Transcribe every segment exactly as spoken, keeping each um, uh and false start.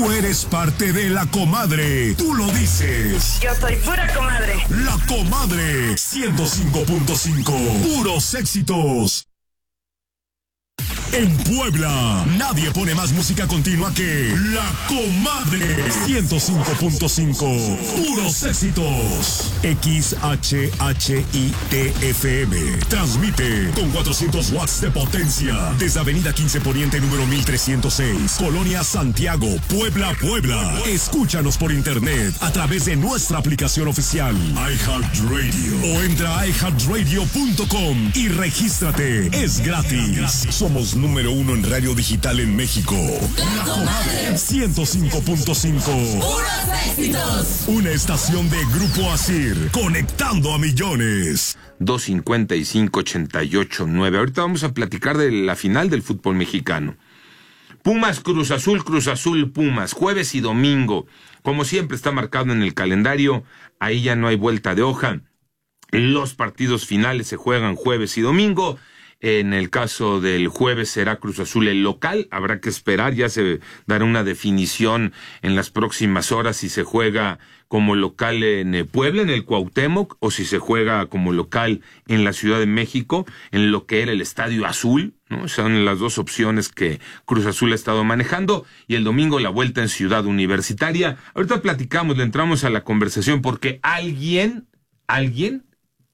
Tú eres parte de La Comadre. Tú lo dices. Yo soy pura comadre. La Comadre. ciento cinco punto cinco. Puros éxitos. En Puebla, nadie pone más música continua que La Comadre. ciento cinco punto cinco. Puros éxitos. X H H I T F M. Transmite con cuatrocientos watts de potencia desde Avenida quince Poniente número mil trescientos seis, Colonia Santiago, Puebla, Puebla. Escúchanos por internet a través de nuestra aplicación oficial iHeartRadio o entra a i heart radio punto com y regístrate. Es gratis. Somos número uno en radio digital en México. La Comadre. ciento cinco punto cinco. Puros éxitos. Una estación de Grupo Asir, conectando a millones. dos cincuenta y cinco, ochenta y ocho, nueve. Ahorita vamos a platicar de la final del fútbol mexicano. Pumas, Cruz Azul, Cruz Azul, Pumas, jueves y domingo. Como siempre está marcado en el calendario, ahí ya no hay vuelta de hoja. Los partidos finales se juegan jueves y domingo. En el caso del jueves será Cruz Azul el local, habrá que esperar, ya se dará una definición en las próximas horas si se juega como local en Puebla, en el Cuauhtémoc, o si se juega como local en la Ciudad de México, en lo que era el Estadio Azul, ¿no? Son las dos opciones que Cruz Azul ha estado manejando, y el domingo la vuelta en Ciudad Universitaria. Ahorita platicamos, le entramos a la conversación porque alguien, alguien,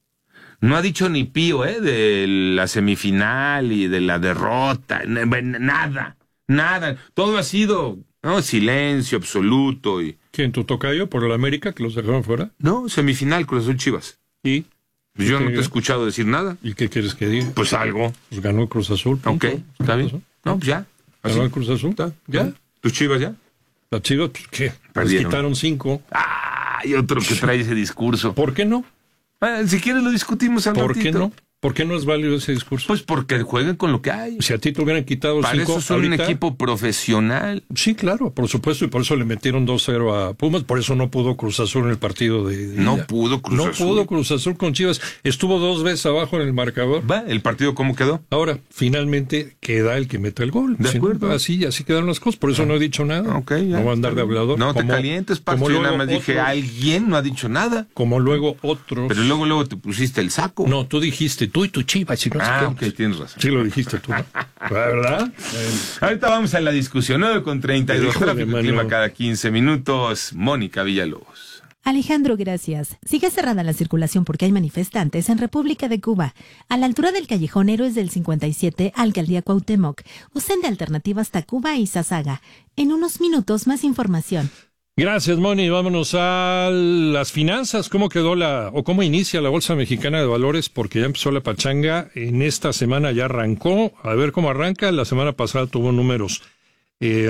no ha dicho ni pío, ¿eh? De la semifinal y de la derrota, nada, nada. Todo ha sido, ¿no? Silencio absoluto y... ¿Quién, tu tocayo por el América que los dejaron fuera? No, semifinal, Cruz Azul Chivas. ¿Y? Pues yo no te he escuchado decir nada. ¿Y qué quieres que diga? Pues algo. Pues ganó Cruz Azul. Punto. Ok, está bien. No, pues ya. ¿Ganó el Cruz Azul? ¿Está? ¿Ya? ¿Tus Chivas ya? Las Chivas, pues, ¿qué? Perdieron. Les quitaron cinco. Ah, y otro que trae ese discurso. ¿Por qué no? Ah, si quieres lo discutimos al ¿Por ratito. qué no? ¿Por qué no es válido ese discurso? Pues porque jueguen con lo que hay. Si a ti te hubieran quitado Para cinco eso son ahorita, un equipo profesional. Sí, claro, por supuesto, y por eso le metieron dos cero a Pumas, por eso no pudo Cruz Azul en el partido de... de No ida. pudo Cruz no Azul. No pudo Cruz Azul con Chivas, estuvo dos veces abajo en el marcador. Va, ¿el partido cómo quedó? Ahora, finalmente queda el que mete el gol. De Sí, acuerdo. Así, así quedaron las cosas, por eso no he dicho nada. Ok, ya. No voy a andar de hablador. No te Como- calientes, Paco. como Yo luego nada más dije, otros- alguien no ha dicho nada. Como luego otros... Pero luego, luego te pusiste el saco. No, tú dijiste, tú y tu Chivas, y no sé Ah, qué. ok, tienes razón. Sí lo dijiste tú, ¿no? ¿Verdad? Ahorita vamos a la discusión, nueve con treinta y dos, Hijo de tráfico y mano. clima cada quince minutos. Mónica Villalobos. Alejandro, gracias. Sigue cerrada la circulación porque hay manifestantes en República de Cuba, a la altura del Callejón Héroes del cincuenta y siete, Alcaldía Cuauhtémoc. Usen de alternativa hasta Cuba y Sasaga. En unos minutos, más información. Gracias, Moni. Vámonos a las finanzas. ¿Cómo quedó la, o cómo inicia la Bolsa Mexicana de Valores? Porque ya empezó la pachanga. En esta semana ya arrancó. A ver cómo arranca. La semana pasada tuvo números, eh,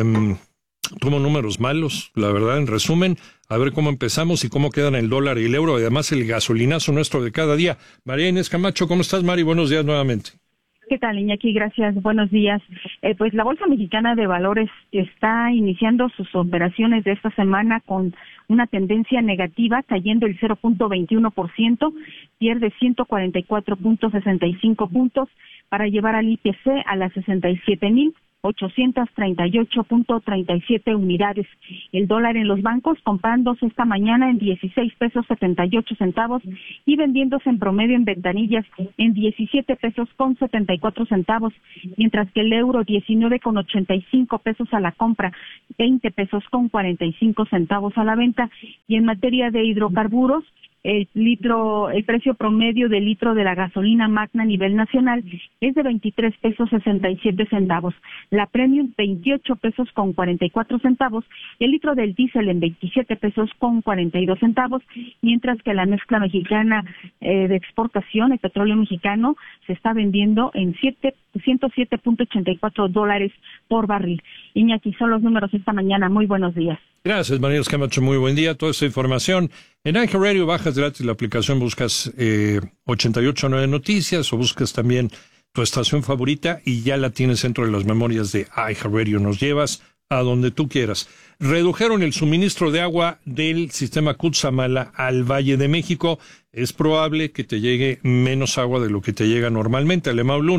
tuvo números malos, la verdad, en resumen. A ver cómo empezamos y cómo quedan el dólar y el euro. Además, el gasolinazo nuestro de cada día. María Inés Camacho, ¿cómo estás, Mari? Buenos días nuevamente. ¿Qué tal, Iñaki? Gracias. Buenos días. Eh, pues la Bolsa Mexicana de Valores está iniciando sus operaciones de esta semana con una tendencia negativa, cayendo el cero punto veintiuno por ciento, pierde ciento cuarenta y cuatro punto sesenta y cinco puntos para llevar al I P C a las sesenta y siete mil ochocientos treinta y ocho punto treinta y siete unidades. El dólar en los bancos comprándose esta mañana en dieciséis pesos setenta y ocho centavos y vendiéndose en promedio en ventanillas en diecisiete pesos con setenta y cuatro centavos, mientras que el euro diecinueve con ochenta y cinco pesos a la compra, veinte pesos con cuarenta y cinco centavos a la venta. Y en materia de hidrocarburos, el litro, el precio promedio del litro de la gasolina magna a nivel nacional es de veintitrés pesos sesenta y siete centavos, la premium veintiocho pesos con cuarenta y cuatro centavos, el litro del diésel en veintisiete pesos con cuarenta y dos centavos, mientras que la mezcla mexicana eh, de exportación, el petróleo mexicano, se está vendiendo en ciento siete punto ochenta y cuatro dólares por barril. Iñaki, son los números esta mañana. Muy buenos días. Gracias, María Inés Camacho. Muy buen día. Toda esta información en iHeartRadio, bajas gratis la aplicación, buscas eh, ochenta y ocho punto nueve Noticias o buscas también tu estación favorita y ya la tienes dentro de las memorias de iHeartRadio. Nos llevas a donde tú quieras. Redujeron el suministro de agua del sistema Cutzamala al Valle de México. Es probable que te llegue menos agua de lo que te llega normalmente. Alemão Luna.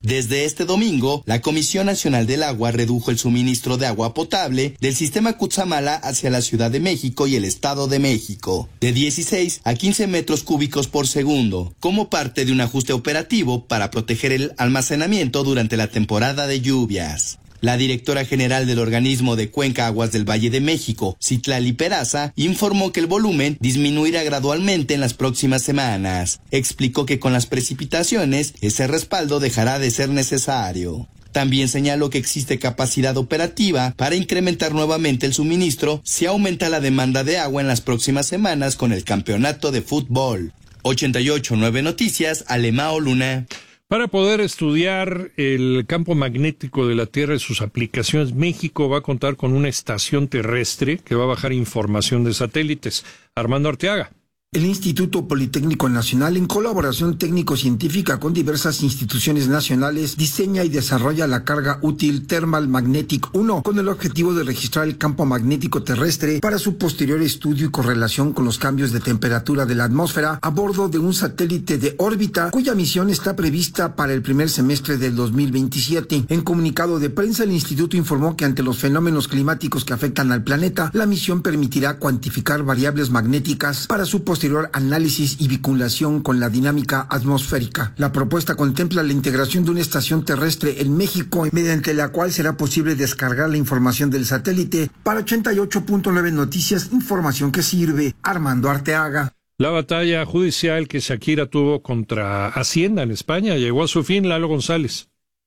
Desde este domingo, la Comisión Nacional del Agua redujo el suministro de agua potable del sistema Cutzamala hacia la Ciudad de México y el Estado de México, de dieciséis a quince metros cúbicos por segundo, como parte de un ajuste operativo para proteger el almacenamiento durante la temporada de lluvias. La directora general del organismo de Cuenca Aguas del Valle de México, Citlali Peraza, informó que el volumen disminuirá gradualmente en las próximas semanas. Explicó que con las precipitaciones, ese respaldo dejará de ser necesario. También señaló que existe capacidad operativa para incrementar nuevamente el suministro si aumenta la demanda de agua en las próximas semanas con el campeonato de fútbol. ochenta y ocho punto nueve Noticias, Alemao Luna. Para poder estudiar el campo magnético de la Tierra y sus aplicaciones, México va a contar con una estación terrestre que va a bajar información de satélites. Armando Arteaga. El Instituto Politécnico Nacional, en colaboración técnico-científica con diversas instituciones nacionales, diseña y desarrolla la carga útil Thermal Magnetic uno con el objetivo de registrar el campo magnético terrestre para su posterior estudio y correlación con los cambios de temperatura de la atmósfera a bordo de un satélite de órbita cuya misión está prevista para el primer semestre del dos mil veintisiete. En comunicado de prensa, el instituto informó que ante los fenómenos climáticos que afectan al planeta, la misión permitirá cuantificar variables magnéticas para su posterior análisis y vinculación con la dinámica atmosférica. La propuesta contempla la integración de una estación terrestre en México, mediante la cual será posible descargar la información del satélite. Para ochenta y ocho punto nueve Noticias, información que sirve. Armando Arteaga. La batalla judicial que Shakira tuvo contra Hacienda en España llegó a su fin. Lalo González.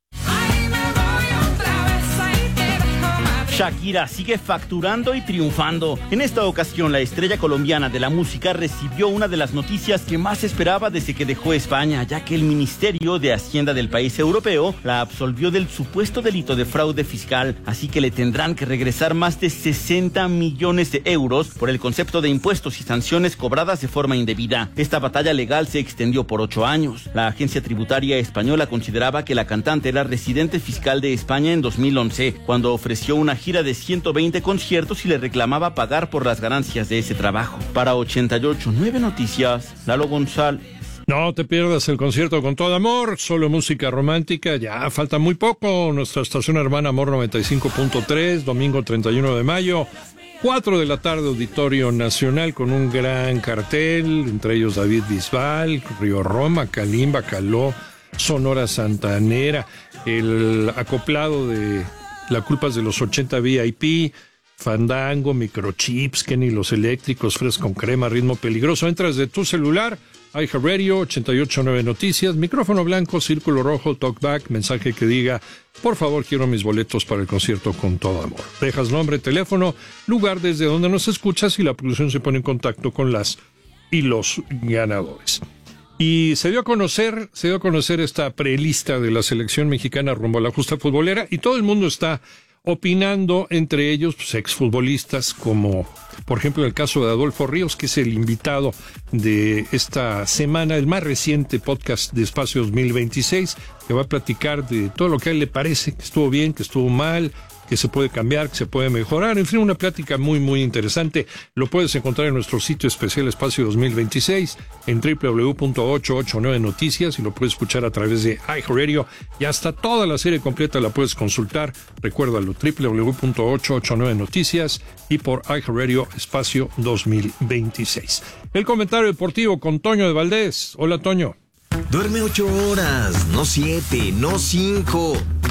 Shakira sigue facturando y triunfando. En esta ocasión, la estrella colombiana de la música recibió una de las noticias que más esperaba desde que dejó España, ya que el Ministerio de Hacienda del país europeo la absolvió del supuesto delito de fraude fiscal, así que le tendrán que regresar más de sesenta millones de euros por el concepto de impuestos y sanciones cobradas de forma indebida. Esta batalla legal se extendió por ocho años. La agencia tributaria española consideraba que la cantante era residente fiscal de España en dos mil once, cuando ofreció una gira de ciento veinte conciertos y le reclamaba pagar por las ganancias de ese trabajo. Para ochenta y ocho punto nueve Noticias, Lalo González. No te pierdas el concierto con todo amor, solo música romántica, ya falta muy poco. Nuestra estación hermana Amor noventa y cinco punto tres, domingo treinta y uno de mayo, cuatro de la tarde, Auditorio Nacional, con un gran cartel, entre ellos David Bisbal, Río Roma, Kalimba, Caló, Sonora Santanera, el acoplado de La Culpa es de los ochenta V I P, Fandango, Microchips, Kenny Los Eléctricos, Fresco con Crema, Ritmo Peligroso. Entras de tu celular, iHeartRadio, ochenta y ocho punto nueve Noticias, micrófono blanco, círculo rojo, talkback, mensaje que diga, por favor, quiero mis boletos para el concierto con todo amor. Dejas nombre, teléfono, lugar desde donde nos escuchas y la producción se pone en contacto con las y los ganadores. Y se dio a conocer, se dio a conocer esta prelista de la selección mexicana rumbo a la justa futbolera y todo el mundo está opinando, entre ellos pues, exfutbolistas como, por ejemplo, el caso de Adolfo Ríos, que es el invitado de esta semana, el más reciente podcast de Espacio dos mil veintiséis, que va a platicar de todo lo que a él le parece, que estuvo bien, que estuvo mal, que se puede cambiar, que se puede mejorar, en fin, una plática muy, muy interesante. Lo puedes encontrar en nuestro sitio especial Espacio dos mil veintiséis, en doble u doble u doble u punto ochocientos ochenta y nueve Noticias, y lo puedes escuchar a través de iHeartRadio, y hasta toda la serie completa la puedes consultar, recuérdalo, doble u doble u doble u punto ochocientos ochenta y nueve Noticias, y por iHeartRadio Espacio dos mil veintiséis. El comentario deportivo con Toño de Valdés. Hola, Toño. Duerme ocho horas, no siete, no cinco,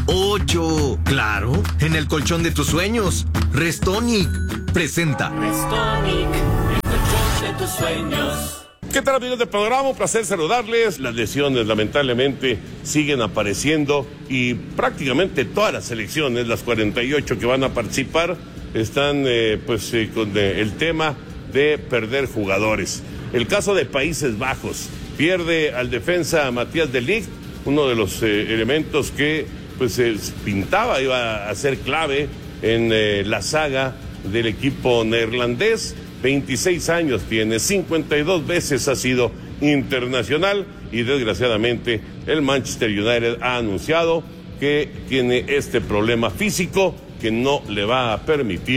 ocho. Claro, en el colchón de tus sueños. Restonic presenta. Restonic, el colchón de tus sueños. ¿Qué tal, amigos del programa? Un placer saludarles. Las lesiones lamentablemente siguen apareciendo y prácticamente todas las selecciones, las cuarenta y ocho que van a participar, están eh, pues eh, con eh, el tema de perder jugadores. El caso de Países Bajos. Pierde al defensa Matías de Ligt, uno de los eh, elementos que pues eh, pintaba, iba a ser clave en eh, la saga del equipo neerlandés. veintiséis años tiene, cincuenta y dos veces ha sido internacional y desgraciadamente el Manchester United ha anunciado que tiene este problema físico que no le va a permitir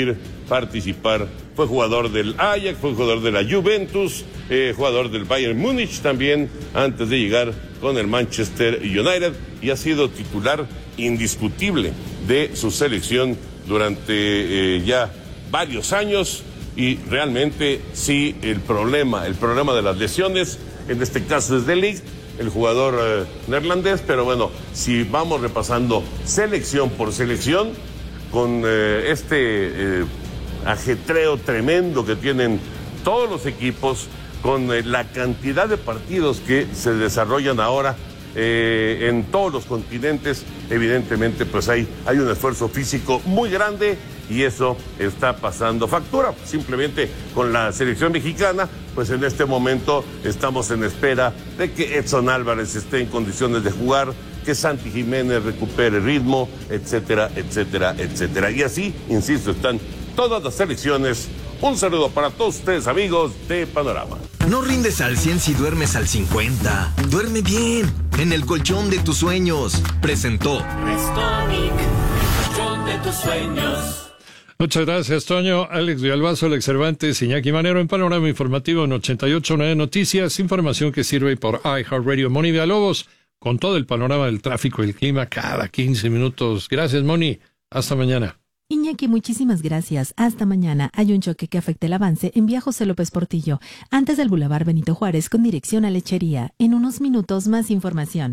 participar. Fue jugador del Ajax, fue jugador de la Juventus, eh, jugador del Bayern Múnich también, antes de llegar con el Manchester United, y ha sido titular indiscutible de su selección durante eh, ya varios años. Y realmente sí, el problema, el problema de las lesiones, en este caso es de Ligt, el jugador eh, neerlandés, pero bueno, si vamos repasando selección por selección, con eh, este eh, ajetreo tremendo que tienen todos los equipos, con eh, la cantidad de partidos que se desarrollan ahora eh, en todos los continentes, evidentemente pues hay, hay un esfuerzo físico muy grande, y eso está pasando factura. Simplemente con la selección mexicana, pues en este momento estamos en espera de que Edson Álvarez esté en condiciones de jugar, que Santi Jiménez recupere ritmo, etcétera, etcétera, etcétera. Y así, insisto, están todas las selecciones. Un saludo para todos ustedes, amigos de Panorama. No rindes al cien si duermes al cincuenta. Duerme bien, en el colchón de tus sueños. Presentó Restonic, el colchón de tus sueños. Muchas gracias, Toño. Alex Villalbazo, Alex Cervantes, Iñaki Manero en Panorama Informativo en ochenta y ocho punto nueve Noticias. Información que sirve por iHeartRadio. Moni Villalobos, con todo el panorama del tráfico y el clima cada quince minutos. Gracias, Moni. Hasta mañana. Iñaki, muchísimas gracias. Hasta mañana. Hay un choque que afecta el avance en vía José López Portillo, antes del Boulevard Benito Juárez, con dirección a Lechería. En unos minutos, más información.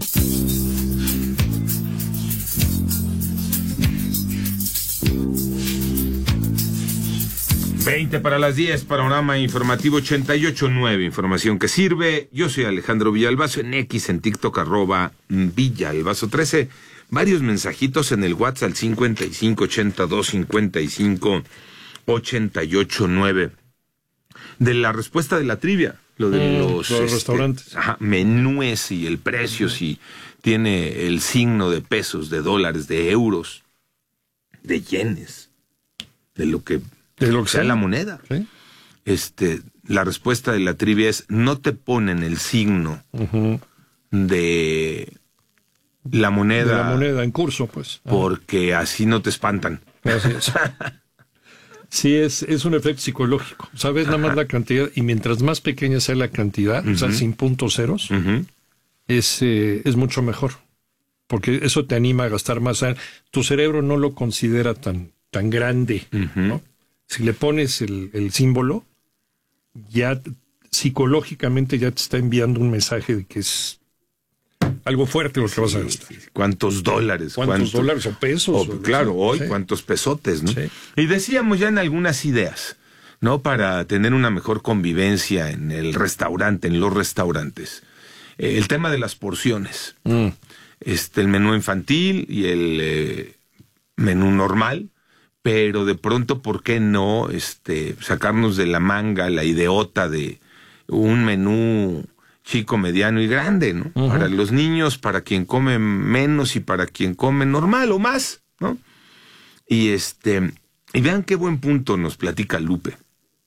veinte para las diez, Panorama Informativo ochenta y ocho punto nueve, información que sirve. Yo soy Alejandro Villalbazo, en X, en TikTok, arroba Villalbazo trece. Varios mensajitos en el WhatsApp cincuenta y cinco ochenta y dos cincuenta y cinco ochenta y ocho nueve. De la respuesta de la trivia, lo de mm, los, los este, restaurantes. Ajá, menúes y el precio, si tiene el signo de pesos, de dólares, de euros, de yenes, de lo que... de lo que sea sea la moneda. ¿Sí? Este, la respuesta de la trivia es: no te ponen el signo uh-huh. de la moneda. De la moneda en curso, pues. Porque uh-huh. así no te espantan. Así es. Sí, es, es un efecto psicológico. Sabes nada más la cantidad, y mientras más pequeña sea la cantidad, uh-huh. o sea, sin puntos ceros, uh-huh. es, eh, es mucho mejor. Porque eso te anima a gastar más. Tu cerebro no lo considera tan, tan grande, uh-huh. ¿no? Si le pones el, el símbolo, ya psicológicamente ya te está enviando un mensaje de que es algo fuerte lo que sí, vas a gastar. ¿Cuántos dólares? ¿Cuántos, ¿Cuántos dólares o pesos? O, o claro, sí. hoy cuántos pesotes, ¿no? Sí. Y decíamos ya en algunas ideas, ¿no? Para tener una mejor convivencia en el restaurante, en los restaurantes. Eh, el tema de las porciones. Mm. Este, el menú infantil y el eh, menú normal. Pero de pronto, ¿por qué no este, sacarnos de la manga la ideota de un menú chico, mediano y grande, ¿no? Uh-huh. Para los niños, para quien come menos y para quien come normal o más, ¿no? Y este, y vean qué buen punto nos platica Lupe.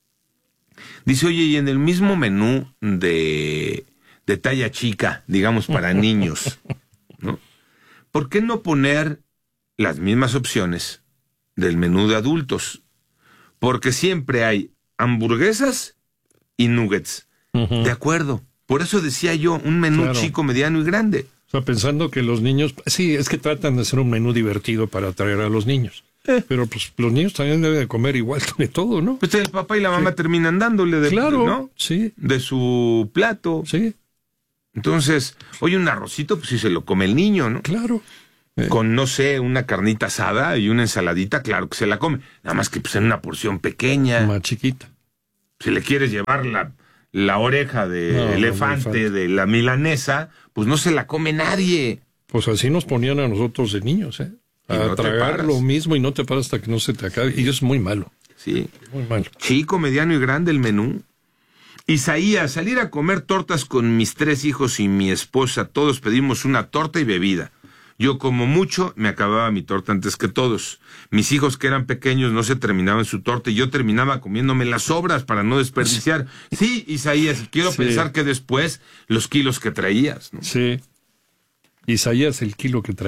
Dice, oye, y en el mismo menú de, de talla chica, digamos, para niños, ¿no? ¿Por qué no poner las mismas opciones del menú de adultos? Porque siempre hay hamburguesas y nuggets. Uh-huh. De acuerdo. Por eso decía yo, un menú claro. chico, mediano y grande. O sea, pensando que los niños... Sí, es que tratan de hacer un menú divertido para atraer a los niños. Eh. Pero pues los niños también deben de comer igual de todo, ¿no? Pues el papá y la mamá sí. terminan dándole de, claro, ¿no? sí. de su plato. Sí. Entonces, oye, un arrocito, pues sí se lo come el niño, ¿no? Claro. Con, no sé, una carnita asada y una ensaladita, claro que se la come. Nada más que pues en una porción pequeña. Más chiquita. Si le quieres llevar la, la oreja de no, elefante, no, elefante de la milanesa, pues no se la come nadie. Pues así nos ponían a nosotros de niños, ¿eh? A no tragar lo mismo y no te paras hasta que no se te acabe. Y eso es muy malo. Sí. Muy malo. Chico, mediano y grande el menú. Isaías, salir a comer tortas con mis tres hijos y mi esposa. Todos pedimos una torta y bebida. Yo como mucho me acababa mi torta antes que todos. Mis hijos que eran pequeños no se terminaban su torta y yo terminaba comiéndome las sobras para no desperdiciar. Sí, Isaías, y quiero sí. pensar que después los kilos que traías, ¿no? Sí. Isaías el kilo que traía.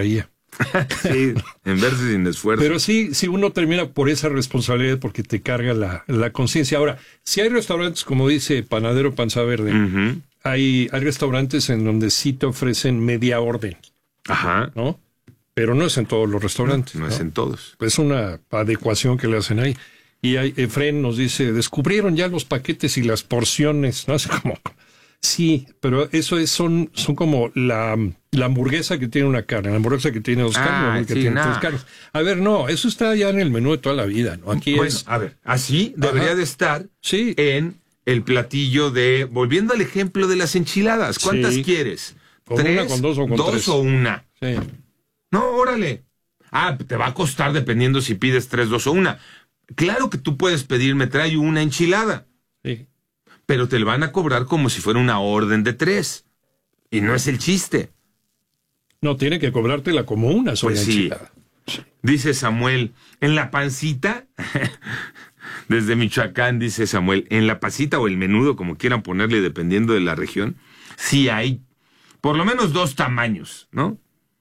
Sí, en verse sin esfuerzo. Pero sí, sí uno termina por esa responsabilidad porque te carga la, la conciencia. Ahora, si hay restaurantes, como dice Panadero Panza Verde, uh-huh. hay, hay restaurantes en donde sí te ofrecen media orden. Ajá. ¿No? Pero no es en todos los restaurantes. No, no, ¿no? es en todos. Es una adecuación que le hacen ahí. Y hay, Efren nos dice, descubrieron ya los paquetes y las porciones, ¿no? Es como, sí, pero eso es, son, son como la, la hamburguesa que tiene una carne, la hamburguesa que tiene dos ah, carnes, que sí, tiene nah. tres carnes. A ver, no, eso está ya en el menú de toda la vida, ¿no? Aquí bueno, es... a ver, así Ajá. debería de estar sí. en el platillo de, volviendo al ejemplo de las enchiladas, ¿cuántas sí. quieres? ¿Con ¿Tres? Una, con dos o con ¿Dos tres? o una? Sí. No, órale. Ah, te va a costar dependiendo si pides tres, dos o una. Claro que tú puedes pedir, me trae una enchilada. Sí. Pero te lo van a cobrar como si fuera una orden de tres. Y no es el chiste. No, tiene que cobrártela como una sola pues sí. enchilada. Sí. Dice Samuel, en la pancita, desde Michoacán, dice Samuel, en la pancita o el menudo, como quieran ponerle, dependiendo de la región, sí hay por lo menos dos tamaños, ¿no?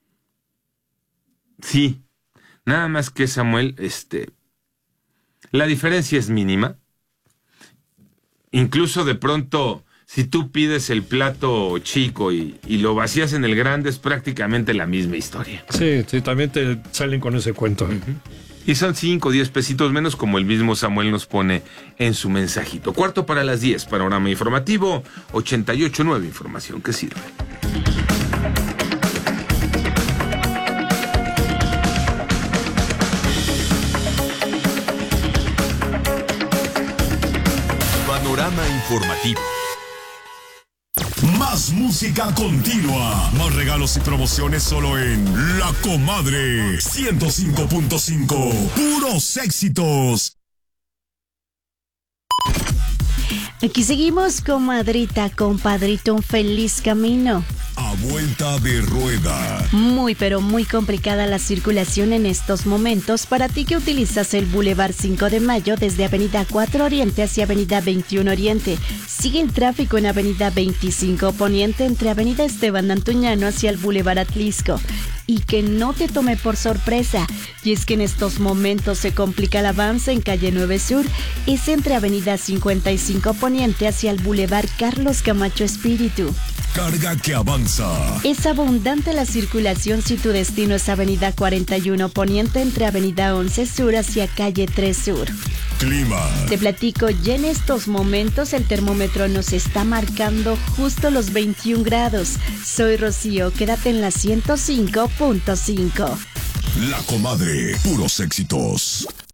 Sí. Nada más que Samuel, este... la diferencia es mínima. Incluso de pronto, si tú pides el plato chico y, y lo vacías en el grande, es prácticamente la misma historia. Sí, sí, también te salen con ese cuento. Uh-huh. Y son cinco o diez pesitos menos, como el mismo Samuel nos pone en su mensajito. Cuarto para las diez, panorama informativo, ochenta y ocho punto nueve, información que sirve. Panorama informativo. Más música continua. Más regalos y promociones solo en La Comadre ciento cinco punto cinco. Puros éxitos. Aquí seguimos, comadrita, compadrito, un feliz camino. A vuelta de rueda. Muy pero muy complicada la circulación en estos momentos para ti que utilizas el Boulevard cinco de Mayo desde Avenida cuatro Oriente hacia Avenida veintiuno Oriente. Sigue el tráfico en Avenida veinticinco Poniente entre Avenida Esteban Antuñano hacia el Boulevard Atlisco. Y que no te tome por sorpresa, y es que en estos momentos se complica el avance en Calle nueve Sur, es entre Avenida cincuenta y cinco Poniente hacia el Boulevard Carlos Camacho Espíritu. Carga que avanza. Es abundante la circulación si tu destino es Avenida cuarenta y uno Poniente entre Avenida once Sur hacia Calle tres Sur. Clima. Te platico, ya en estos momentos el termómetro nos está marcando justo los veintiún grados. Soy Rocío, quédate en la ciento cinco punto cinco. La Comadre, puros éxitos.